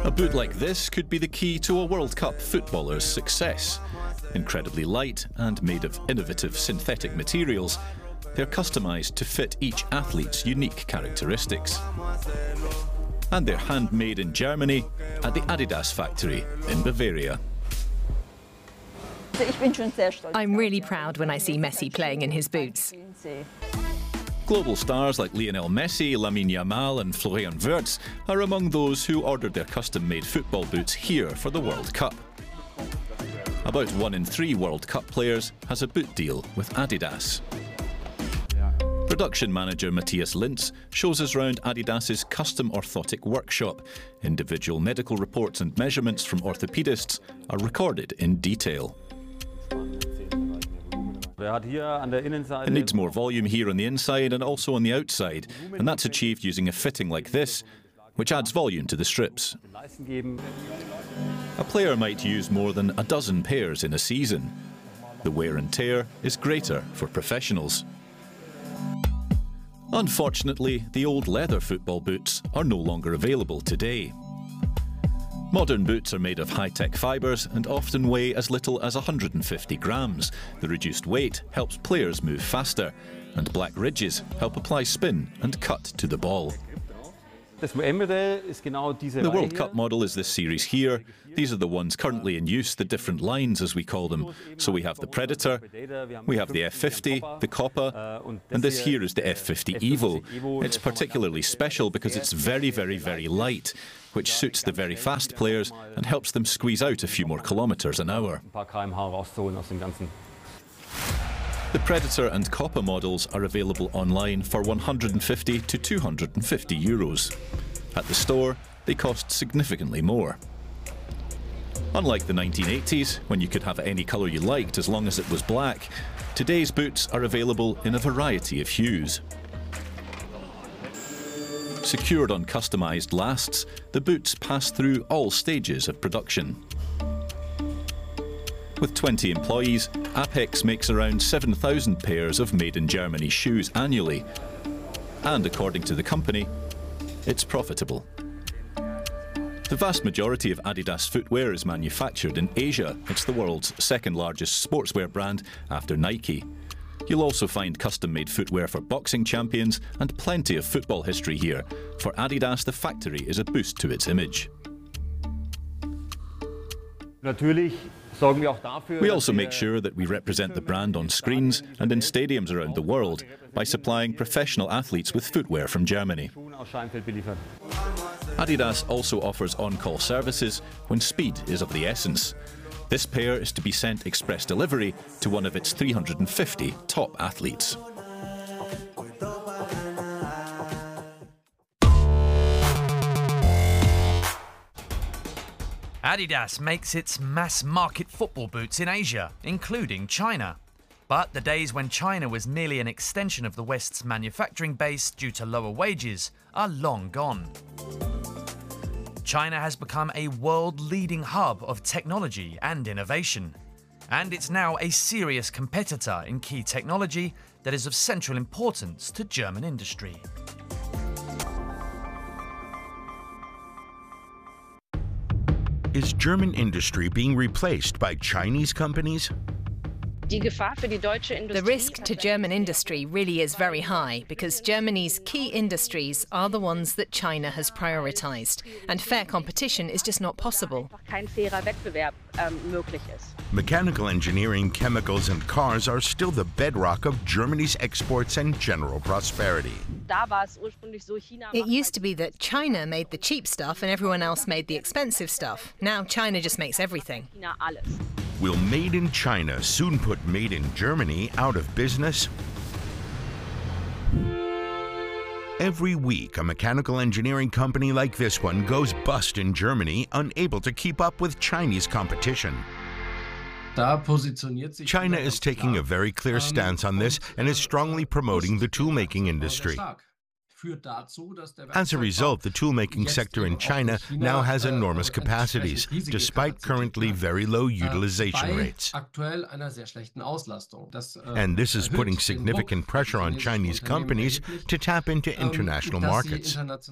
A boot like this could be the key to a World Cup footballer's success. Incredibly light and made of innovative synthetic materials, they're customised to fit each athlete's unique characteristics. And they're handmade in Germany at the Adidas factory in Bavaria. I'm really proud when I see Messi playing in his boots. Global stars like Lionel Messi, Lamine Yamal and Florian Wirtz are among those who ordered their custom-made football boots here for the World Cup. About 1 in 3 World Cup players has a boot deal with Adidas. Production manager Matthias Lintz shows us around Adidas's custom orthotic workshop. Individual medical reports and measurements from orthopedists are recorded in detail. It needs more volume here on the inside and also on the outside, and that's achieved using a fitting like this, which adds volume to the strips. A player might use more than a dozen pairs in a season. The wear and tear is greater for professionals. Unfortunately, the old leather football boots are no longer available today. Modern boots are made of high-tech fibres and often weigh as little as 150 grams. The reduced weight helps players move faster, and black ridges help apply spin and cut to the ball. The World Cup model is this series here. These are the ones currently in use, the different lines as we call them. So we have the Predator, we have the F50, the Coppa, and this here is the F50 Evo. It's particularly special because it's very, very, very light, which suits the very fast players and helps them squeeze out a few more kilometres an hour. The Predator and Coppa models are available online for 150 to 250 euros. At the store, they cost significantly more. Unlike the 1980s, when you could have any colour you liked as long as it was black, today's boots are available in a variety of hues. Secured on customised lasts, the boots pass through all stages of production. With 20 employees, Apex makes around 7,000 pairs of made-in-Germany shoes annually. And according to the company, it's profitable. The vast majority of Adidas footwear is manufactured in Asia. It's the world's second largest sportswear brand after Nike. You'll also find custom-made footwear for boxing champions and plenty of football history here. For Adidas, the factory is a boost to its image. We also make sure that we represent the brand on screens and in stadiums around the world by supplying professional athletes with footwear from Germany. Adidas also offers on-call services when speed is of the essence. This pair is to be sent express delivery to one of its 350 top athletes. Adidas makes its mass-market football boots in Asia, including China. But the days when China was merely an extension of the West's manufacturing base due to lower wages are long gone. China has become a world-leading hub of technology and innovation. And it's now a serious competitor in key technology that is of central importance to German industry. Is German industry being replaced by Chinese companies? The risk to German industry really is very high because Germany's key industries are the ones that China has prioritised, and fair competition is just not possible. Mechanical engineering, chemicals and cars are still the bedrock of Germany's exports and general prosperity. It used to be that China made the cheap stuff and everyone else made the expensive stuff. Now China just makes everything. Will Made in China soon put Made in Germany out of business? Every week, a mechanical engineering company like this one goes bust in Germany, unable to keep up with Chinese competition. China is taking a very clear stance on this and is strongly promoting the toolmaking industry. As a result, the toolmaking sector in China now has enormous capacities, despite currently very low utilization rates. And this is putting significant pressure on Chinese companies to tap into international markets.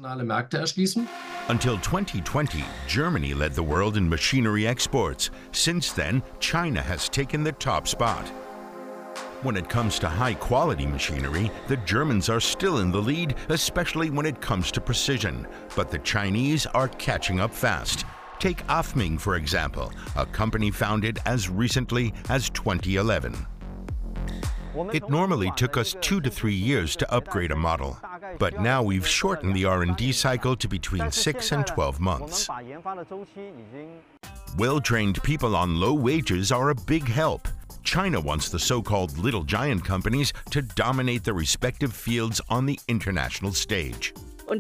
Until 2020, Germany led the world in machinery exports. Since then, China has taken the top spot. When it comes to high-quality machinery, the Germans are still in the lead, especially when it comes to precision. But the Chinese are catching up fast. Take Afming, for example, a company founded as recently as 2011. It normally took us 2 to 3 years to upgrade a model, but now we've shortened the R&D cycle to between 6 and 12 months. Well-trained people on low wages are a big help. China wants the so-called little giant companies to dominate their respective fields on the international stage. And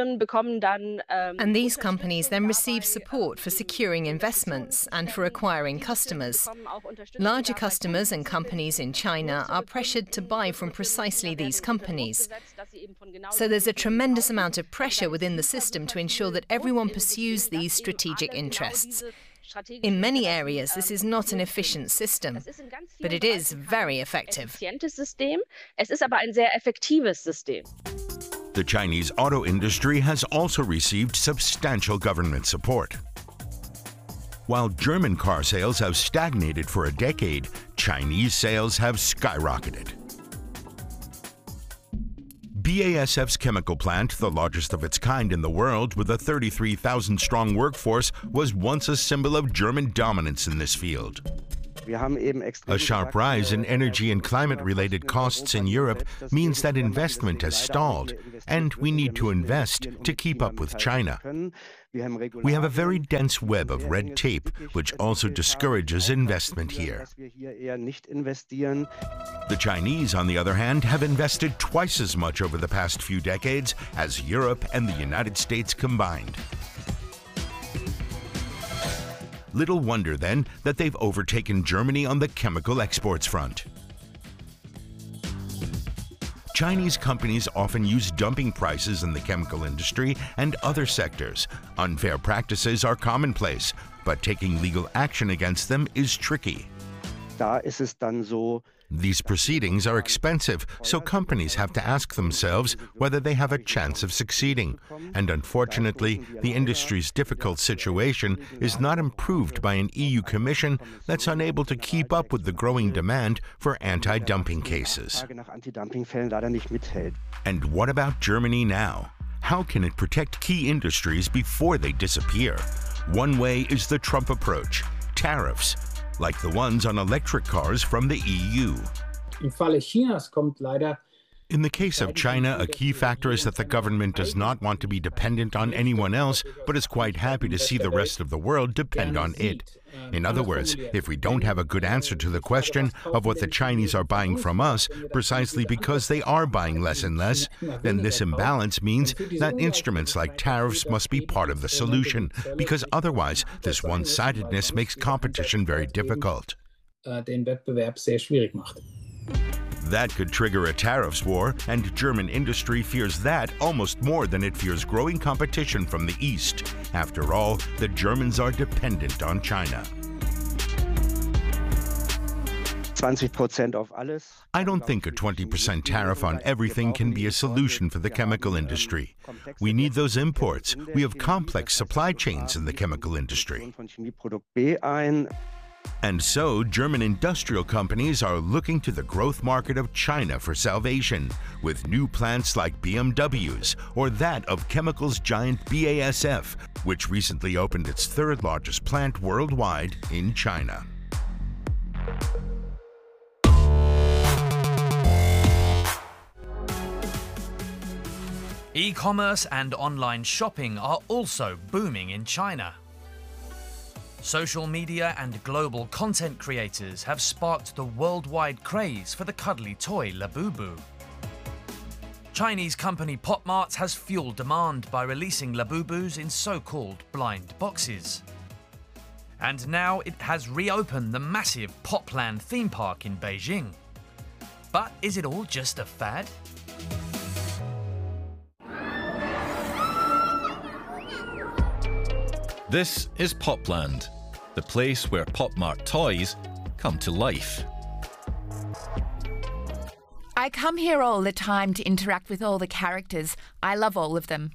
these companies then receive support for securing investments and for acquiring customers. Larger customers and companies in China are pressured to buy from precisely these companies. So there's a tremendous amount of pressure within the system to ensure that everyone pursues these strategic interests. In many areas, this is not an efficient system, but it is very effective. The Chinese auto industry has also received substantial government support. While German car sales have stagnated for a decade, Chinese sales have skyrocketed. BASF's chemical plant, the largest of its kind in the world with a 33,000-strong workforce, was once a symbol of German dominance in this field. A sharp rise in energy and climate-related costs in Europe means that investment has stalled, and we need to invest to keep up with China. We have a very dense web of red tape, which also discourages investment here. The Chinese, on the other hand, have invested twice as much over the past few decades as Europe and the United States combined. Little wonder, then, that they've overtaken Germany on the chemical exports front. Chinese companies often use dumping prices in the chemical industry and other sectors. Unfair practices are commonplace, but taking legal action against them is tricky. These proceedings are expensive, so companies have to ask themselves whether they have a chance of succeeding. And unfortunately, the industry's difficult situation is not improved by an EU Commission that's unable to keep up with the growing demand for anti-dumping cases. And what about Germany now? How can it protect key industries before they disappear? One way is the Trump approach: tariffs, like the ones on electric cars from the EU. In the case of China, a key factor is that the government does not want to be dependent on anyone else, but is quite happy to see the rest of the world depend on it. In other words, if we don't have a good answer to the question of what the Chinese are buying from us, precisely because they are buying less and less, then this imbalance means that instruments like tariffs must be part of the solution, because otherwise this one-sidedness makes competition very difficult. That could trigger a tariffs war, and German industry fears that almost more than it fears growing competition from the East. After all, the Germans are dependent on China. I don't think a 20% tariff on everything can be a solution for the chemical industry. We need those imports. We have complex supply chains in the chemical industry. And so, German industrial companies are looking to the growth market of China for salvation, with new plants like BMW's or that of chemicals giant BASF, which recently opened its third largest plant worldwide in China. E-commerce and online shopping are also booming in China. Social media and global content creators have sparked the worldwide craze for the cuddly toy Labubu. Chinese company PopMart has fueled demand by releasing Labubus in so-called blind boxes. And now it has reopened the massive Popland theme park in Beijing. But is it all just a fad? This is Popland, the place where Pop Mart toys come to life. I come here all the time to interact with all the characters. I love all of them.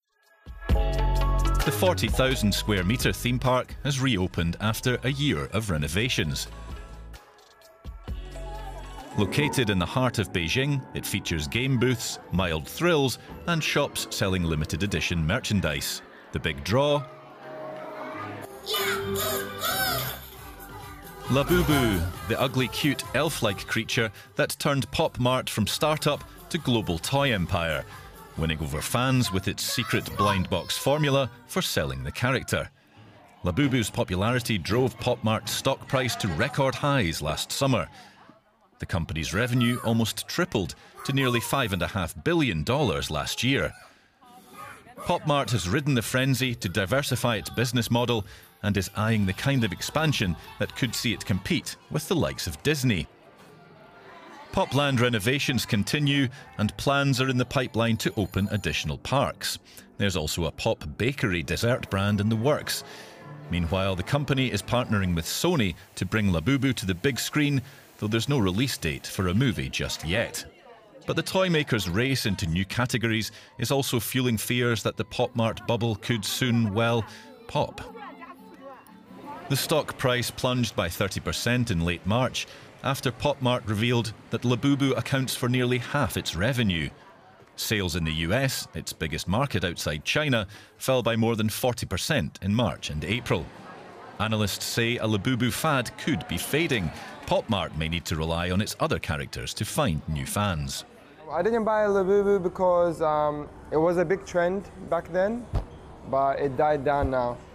The 40,000 square metre theme park has reopened after a year of renovations. Located in the heart of Beijing, it features game booths, mild thrills, and shops selling limited edition merchandise. The big draw: Labubu, the ugly, cute, elf-like creature that turned Pop Mart from startup to global toy empire, winning over fans with its secret blind box formula for selling the character. Labubu's popularity drove Pop Mart's stock price to record highs last summer. The company's revenue almost tripled to nearly $5.5 billion last year. Pop Mart has ridden the frenzy to diversify its business model and is eyeing the kind of expansion that could see it compete with the likes of Disney. Popland renovations continue and plans are in the pipeline to open additional parks. There's also a Pop Bakery dessert brand in the works. Meanwhile, the company is partnering with Sony to bring Labubu to the big screen, though there's no release date for a movie just yet. But the toy maker's race into new categories is also fueling fears that the Pop Mart bubble could soon, well, pop. The stock price plunged by 30% in late March after Pop Mart revealed that Labubu accounts for nearly half its revenue. Sales in the US, its biggest market outside China, fell by more than 40% in March and April. Analysts say a Labubu fad could be fading. Pop Mart may need to rely on its other characters to find new fans. I didn't buy Labubu because it was a big trend back then, but it died down now.